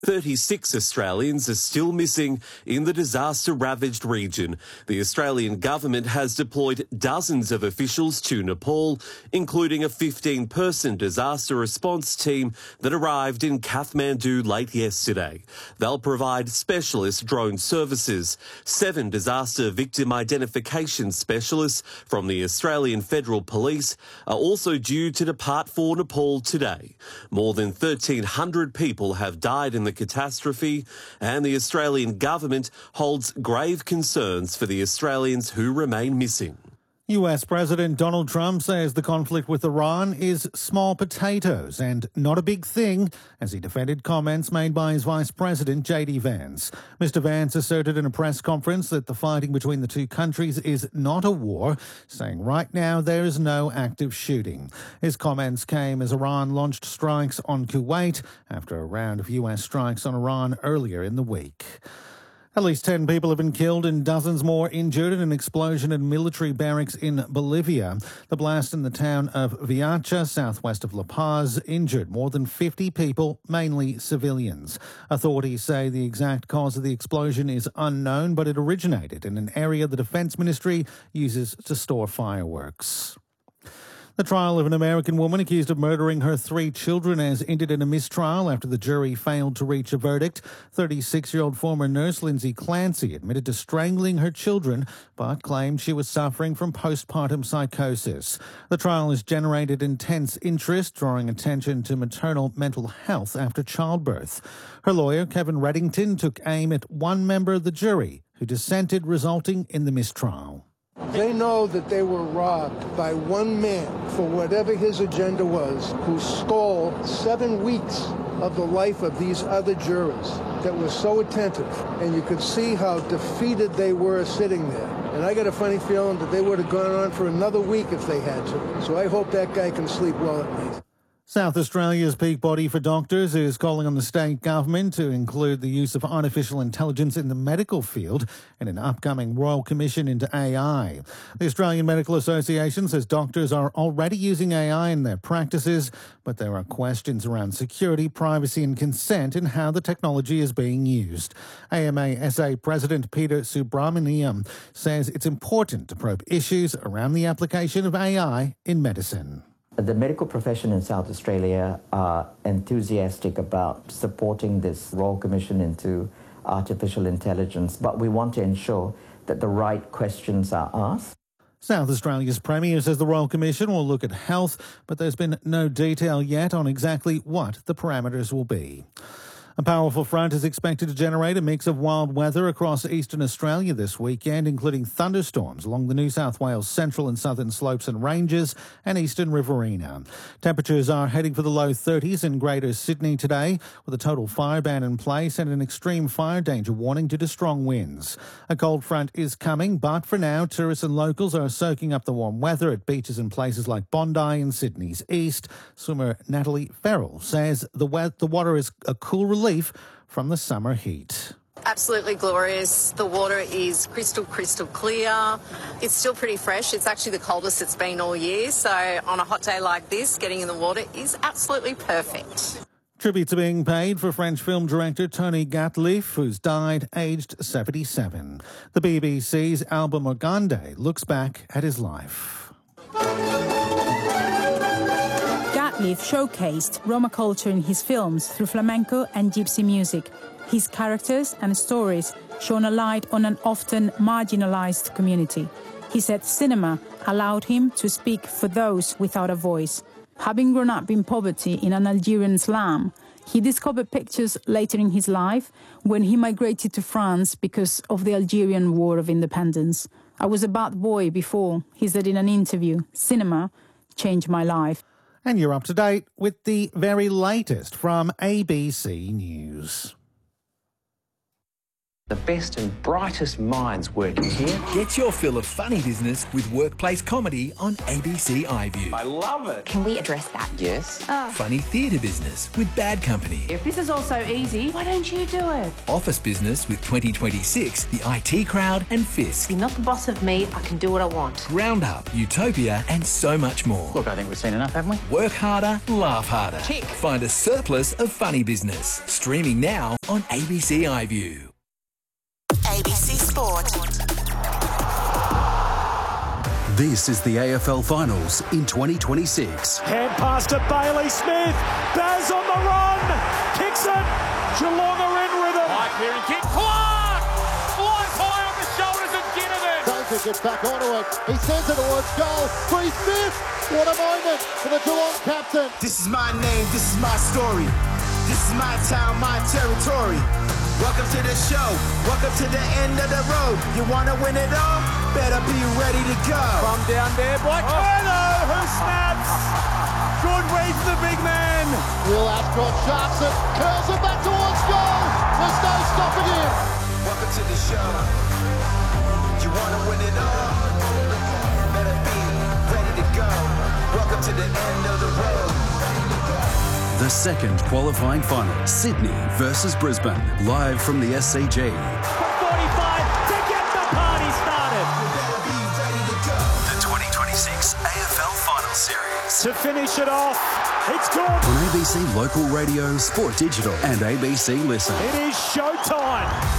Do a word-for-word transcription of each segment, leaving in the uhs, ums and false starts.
thirty-six Australians are still missing in the disaster-ravaged region. The Australian government has deployed dozens of officials to Nepal, including a fifteen-person disaster response team that arrived in Kathmandu late yesterday. They'll provide specialist drone services. Seven disaster victim identification specialists from the Australian Federal Police are also due to depart for Nepal today. More than thirteen hundred people have died in the catastrophe, and the Australian government holds grave concerns for the Australians who remain missing. U S President Donald Trump says the conflict with Iran is small potatoes and not a big thing, as he defended comments made by his Vice President J D Vance. Mister Vance asserted in a press conference that the fighting between the two countries is not a war, saying right now there is no active shooting. His comments came as Iran launched strikes on Kuwait after a round of U S strikes on Iran earlier in the week. At least ten people have been killed and dozens more injured in an explosion in military barracks in Bolivia. The blast in the town of Viacha, southwest of La Paz, injured more than fifty people, mainly civilians. Authorities say the exact cause of the explosion is unknown, but it originated in an area the Defence Ministry uses to store fireworks. The trial of an American woman accused of murdering her three children has ended in a mistrial after the jury failed to reach a verdict. thirty-six-year-old former nurse Lindsay Clancy admitted to strangling her children, but claimed she was suffering from postpartum psychosis. The trial has generated intense interest, drawing attention to maternal mental health after childbirth. Her lawyer, Kevin Reddington, took aim at one member of the jury who dissented, resulting in the mistrial. They know that they were robbed by one man for whatever his agenda was, who stole seven weeks of the life of these other jurors that were so attentive. And you could see how defeated they were sitting there. And I got a funny feeling that they would have gone on for another week if they had to. So I hope that guy can sleep well at night. South Australia's peak body for doctors is calling on the state government to include the use of artificial intelligence in the medical field in an upcoming Royal Commission into A I. The Australian Medical Association says doctors are already using A I in their practices, but there are questions around security, privacy and consent in how the technology is being used. A M A S A President Peter Subramaniam says it's important to probe issues around the application of A I in medicine. The medical profession in South Australia are enthusiastic about supporting this Royal Commission into artificial intelligence, but we want to ensure that the right questions are asked. South Australia's Premier says the Royal Commission will look at health, but there's been no detail yet on exactly what the parameters will be. A powerful front is expected to generate a mix of wild weather across eastern Australia this weekend, including thunderstorms along the New South Wales central and southern slopes and ranges and eastern Riverina. Temperatures are heading for the low thirties in Greater Sydney today, with a total fire ban in place and an extreme fire danger warning due to strong winds. A cold front is coming, but for now, tourists and locals are soaking up the warm weather at beaches in places like Bondi and Sydney's east. Swimmer Natalie Farrell says the, we- the water is a cool relief from the summer heat. Absolutely glorious. The water is crystal, crystal clear. It's still pretty fresh. It's actually the coldest it's been all year. So on a hot day like this, getting in the water is absolutely perfect. Tributes are being paid for French film director Tony Gatliff, who's died aged seventy-seven. The B B C's Alba Morgande looks back at his life. Gatliff showcased Roma culture in his films through flamenco and gypsy music. His characters and stories shone a light on an often marginalized community. He said cinema allowed him to speak for those without a voice. Having grown up in poverty in an Algerian slum, he discovered pictures later in his life when he migrated to France because of the Algerian War of Independence. I was a bad boy before, he said in an interview. Cinema changed my life. And you're up to date with the very latest from A B C News. The best and brightest minds working here. Get your fill of funny business with workplace comedy on A B C iView. I love it. Can we address that? Yes. Oh. Funny theatre business with Bad Company. If this is all so easy, why don't you do it? Office business with twenty twenty-six, The I T Crowd and Fisk. You're not the boss of me, I can do what I want. Round Up, Utopia and so much more. Look, I think we've seen enough, haven't we? Work harder, laugh harder. Tick. Find a surplus of funny business. Streaming now on A B C iView. A B C Sport. This is the A F L Finals in twenty twenty-six. Hand pass to Bailey Smith. Baz on the run. Kicks it. Geelong are in rhythm. High clearing kick. Clark! Flies high on the shoulders of Ginnivan. Dunker gets back onto it. He sends it towards goal. Free Smith. What a moment for the Geelong captain. This is my name. This is my story. This is my town, my territory. Welcome to the show. Welcome to the end of the road. You want to win it all? Better be ready to go. From down there by Curnow, who snaps. Good read for the big man. Will Ascot sharps it, curls it back towards goal. There's no stopping him. Welcome to the show. You want to win it all? Better be ready to go. Welcome to the end of the road. The second qualifying final, Sydney versus Brisbane, live from the S C G. forty-five to get the party started. The twenty twenty-six A F L Final Series. To finish it off, it's good. On A B C Local Radio, Sport Digital and A B C Listen. It is showtime.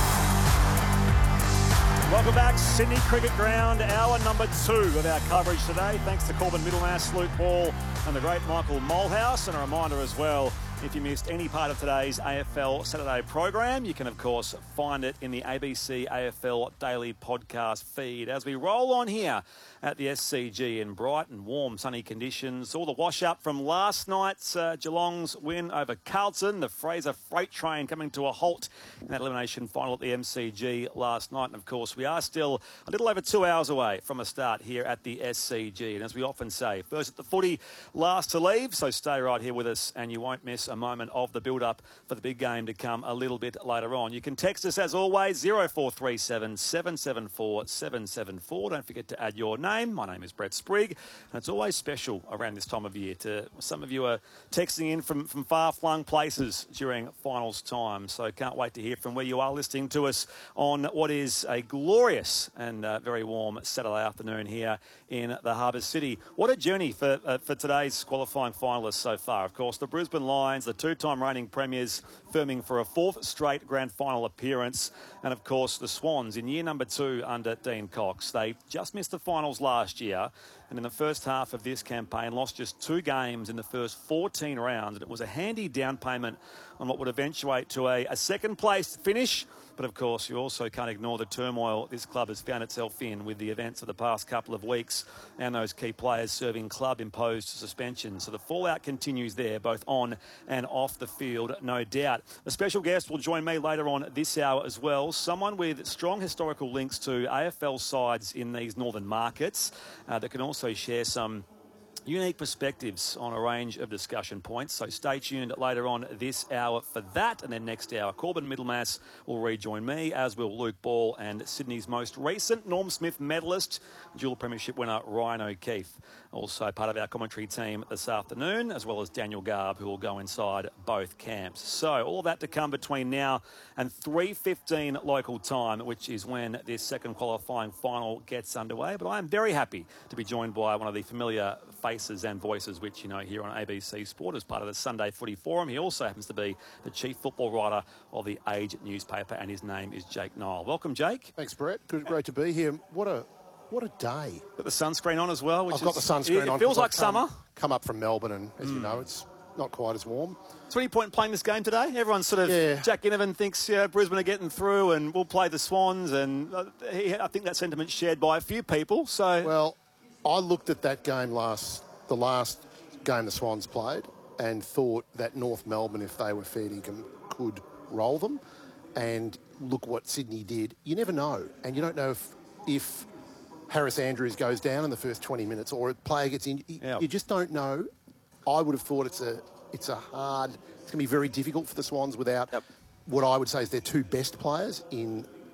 Welcome back, Sydney Cricket Ground, hour number two of our coverage today. Thanks to Corbin Middlemass, Luke Ball and the great Michael Mulhouse. And a reminder as well, if you missed any part of today's A F L Saturday program, you can, of course, find it in the A B C A F L Daily Podcast feed. As we roll on here at the S C G in bright and warm sunny conditions, all the wash-up from last night's uh, Geelong's win over Carlton, the Fraser Freight Train coming to a halt in that elimination final at the M C G last night. And, of course, we are still a little over two hours away from a start here at the S C G. And as we often say, first at the footy, last to leave. So stay right here with us and you won't miss a moment of the build-up for the big game to come a little bit later on. You can text us as always, oh four three seven, seven seven four, seven seven four. Don't forget to add your name. My name is Brett Sprigg, and it's always special around this time of year. To some of you are texting in from, from far-flung places during finals time, so can't wait to hear from where you are listening to us on what is a glorious and uh, very warm Saturday afternoon here in the Harbour City. What a journey for, uh, for today's qualifying finalists so far. Of course, the Brisbane Lions, the two-time reigning premiers, firming for a fourth straight grand final appearance. And of course, the Swans in year number two under Dean Cox. They just missed the finals last year. And in the first half of this campaign, lost just two games in the first fourteen rounds. And it was a handy down payment on what would eventuate to a, a second place finish. But of course, you also can't ignore the turmoil this club has found itself in with the events of the past couple of weeks and those key players serving club-imposed suspensions. So the fallout continues there, both on and off the field, no doubt. A special guest will join me later on this hour as well, someone with strong historical links to A F L sides in these northern markets uh, that can also share some unique perspectives on a range of discussion points. So stay tuned later on this hour for that. And then next hour, Corbin Middlemass will rejoin me, as will Luke Ball and Sydney's most recent Norm Smith medalist, dual premiership winner Ryan O'Keefe. Also part of our commentary team this afternoon, as well as Daniel Garb, who will go inside both camps. So all of that to come between now and three fifteen local time, which is when this second qualifying final gets underway. But I am very happy to be joined by one of the familiar faces and voices, which you know here on A B C Sport as part of the Sunday Footy Forum. He also happens to be the chief football writer of the Age newspaper, and his name is Jake Nile. Welcome, Jake. Thanks, Brett. Good, great to be here. What a what a day. Got the sunscreen on as well. Which I've got is, the sunscreen it, on. It feels like I've come, summer. Come up from Melbourne, and as mm. you know, it's not quite as warm. So any point in playing this game today? Everyone's sort of, yeah. Jack Ginnivan thinks yeah, Brisbane are getting through and we'll play the Swans, and uh, he, I think that sentiment's shared by a few people. So Well, I looked at that game last, the last game the Swans played, and thought that North Melbourne, if they were fair dinkum, could roll them. And look what Sydney did. You never know. And you don't know if, if Harris Andrews goes down in the first twenty minutes or a player gets injured. Yep. You just don't know. I would have thought it's a it's a hard, it's going to be very difficult for the Swans without yep. what I would say is their two best players in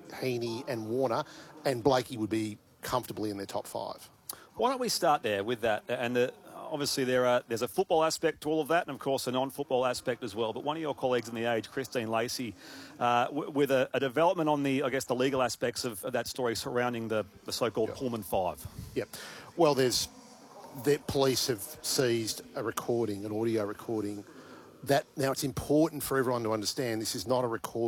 Heaney and Warner, and Blakey would be comfortably in their top five. Why don't we start there with that? And the, obviously there are, there's a football aspect to all of that, and of course a non-football aspect as well. But one of your colleagues in the Age, Christine Lacey, uh, w- with a, a development on the, I guess, the legal aspects of, of that story surrounding the, the so-called yep. Pullman Five. Yep. Well, there's the police have seized a recording, an audio recording. That now it's important for everyone to understand this is not a recording.